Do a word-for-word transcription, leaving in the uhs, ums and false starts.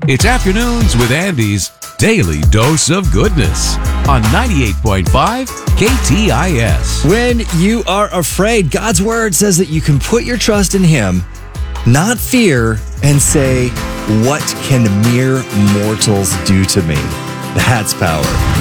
It's Afternoons with Andy's Daily Dose of Goodness on ninety-eight point five K T I S. When you are afraid, God's word says that you can put your trust in Him, not fear, and say, what can mere mortals do to me? That's power.